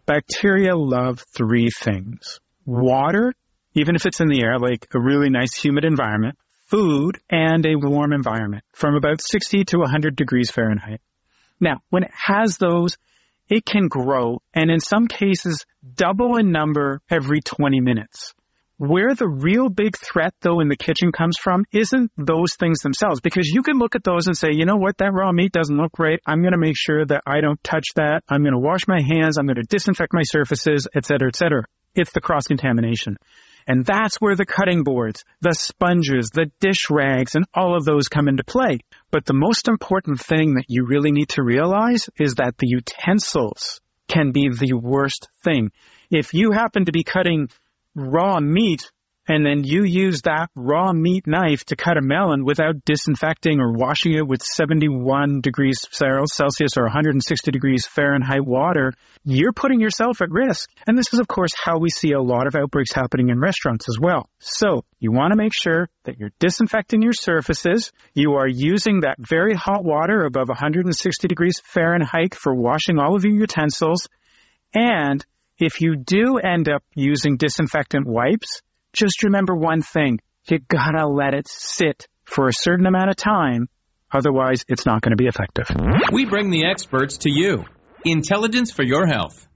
Bacteria love three things: water, even if it's in the air, like a really nice humid environment, food, and a warm environment from about 60 to 100 degrees Fahrenheit. Now, when it has those, it can grow, and in some cases, double in number every 20 minutes. Where the real big threat, though, in the kitchen comes from isn't those things themselves, because you can look at those and say, you know what, that raw meat doesn't look right. I'm going to make sure that I don't touch that. I'm going to wash my hands. I'm going to disinfect my surfaces, et cetera, et cetera. It's the cross-contamination. And that's where the cutting boards, the sponges, the dish rags, and all of those come into play. But the most important thing that you really need to realize is that the utensils can be the worst thing. If you happen to be cutting raw meat, and then you use that raw meat knife to cut a melon without disinfecting or washing it with 71 degrees Celsius or 160 degrees Fahrenheit water, you're putting yourself at risk. And this is, of course, how we see a lot of outbreaks happening in restaurants as well. So you want to make sure that you're disinfecting your surfaces. You are using that very hot water above 160 degrees Fahrenheit for washing all of your utensils. And if you do end up using disinfectant wipes, just remember one thing: you gotta let it sit for a certain amount of time, otherwise it's not going to be effective. We bring the experts to you. Intelligence for your health.